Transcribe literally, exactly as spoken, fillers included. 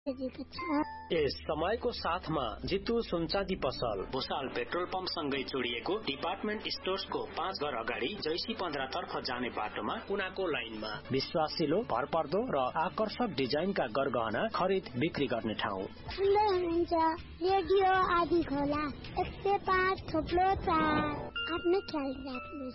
यस समयको साथमा जितु सुनचाँदी पसल भुसाल पेट्रोल पम्प सँगै जोडिएको डिपार्टमेन्ट स्टोर्सको पाँच घर अगाडि जैसी पन्ध्र तर्फ जाने बाटोमा कुनाको लाइनमा विश्वासिलो भरपर्दो र आकर्षक डिजाइनका गरगहना खरिद बिक्री गर्ने ठाउँ। सुन्दै हुनुहुन्छ रेडियो आदि खोला एक सय पाँच थोप्लो चार। आफ्नो ख्याल राख्नु।